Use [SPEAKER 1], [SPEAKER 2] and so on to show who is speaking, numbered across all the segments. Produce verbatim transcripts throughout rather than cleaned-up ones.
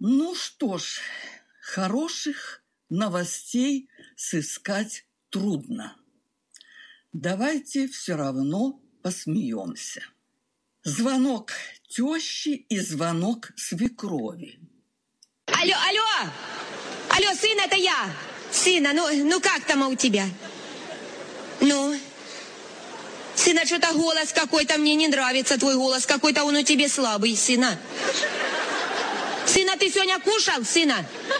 [SPEAKER 1] Ну что ж, хороших новостей сыскать трудно. Давайте все равно посмеемся. Звонок тещи и звонок свекрови.
[SPEAKER 2] Алло, алло! Алло, сын, это я! Сына, ну, ну как там у тебя? Ну? Сына, что-то голос какой-то мне не нравится, твой голос. Какой-то он у тебя слабый, сына. Сына, ты сегодня кушал, сына?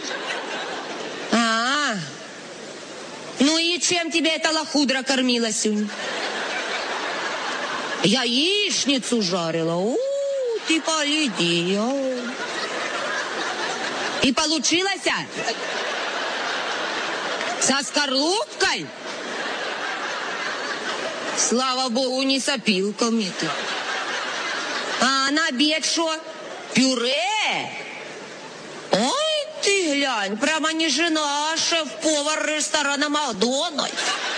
[SPEAKER 2] А, -а. Ну и чем тебя эта лохудра кормила сегодня? Яичницу жарила. У, ты погляди. И получилось? Со скорлупкой? Слава богу, не с опилками ты. А на обед что? Пюре? Ой, ты глянь, прямо не жена, а шеф-повар ресторана «Макдональдс».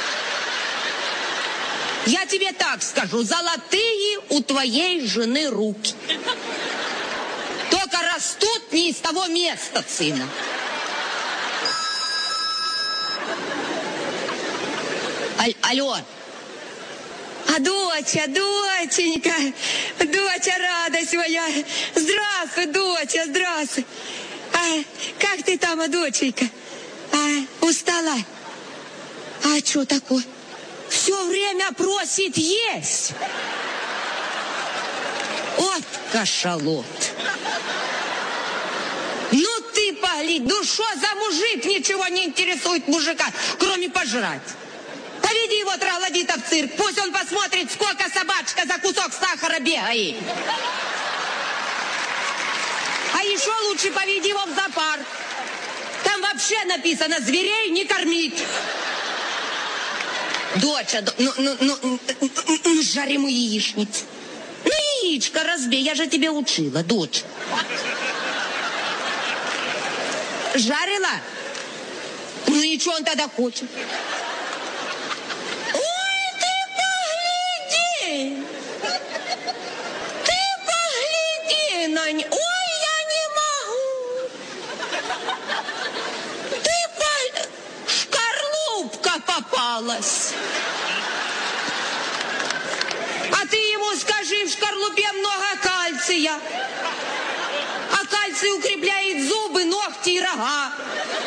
[SPEAKER 2] Я тебе так скажу, золотые у твоей жены руки. Только растут не из того места, сына. Аль алло. А доча, доченька, доча, радость моя. Здравствуй, доча, здравствуй. А как ты там, а, доченька? А, устала? А что такое? Все время просит есть. Вот кашалот. Ну ты поглядь, ну что за мужик, ничего не интересует мужика, кроме пожрать. Поведи его, троглодита, в цирк, пусть он посмотрит, сколько собачка за кусок сахара бегает. А еще лучше поведи его в зоопарк. Там вообще написано: зверей не кормить. Доча, ну, ну, ну, ну, жари ему яичницу. Ну, яичко разбей, я же тебе учила, дочь. Жарила? Ну и что он тогда хочет? Ой, ты погляди! Ты погляди на него! Ой, я не могу! Ты погляди! Шкарлупка попалась! А ты ему скажи, в шкарлупе много кальция. А кальций укрепляет зубы, ногти и рога.